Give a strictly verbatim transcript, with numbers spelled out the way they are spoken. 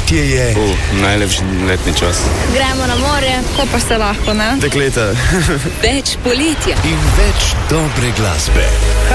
Poletje je. Uh, najlepši letni čas. Gremo na morje, ko pa se lahko, ne? Dekleta. Več poletja in več dobre glasbe.